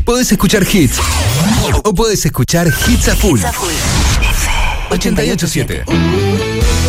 Podés escuchar hits o podés escuchar Hits a Full. 88.7.